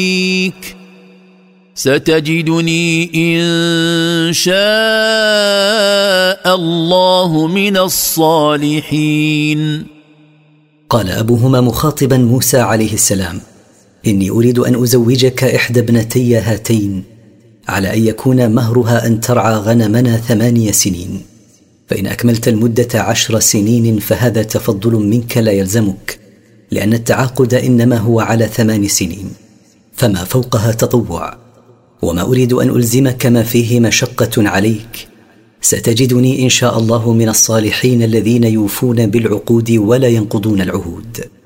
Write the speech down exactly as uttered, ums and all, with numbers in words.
ستجدني إن شاء الله من الصالحين. قال أبوهما مخاطبا موسى عليه السلام: إني أريد أن أزوجك إحدى ابنتي هاتين على أن يكون مهرها أن ترعى غنمنا ثماني سنين، فإن أكملت المدة عشر سنين فهذا تفضل منك لا يلزمك، لأن التعاقد إنما هو على ثمان سنين، فما فوقها تطوع، وما أريد أن ألزمك ما فيه مشقة عليك. ستجدني إن شاء الله من الصالحين الذين يوفون بالعقود ولا ينقضون العهود.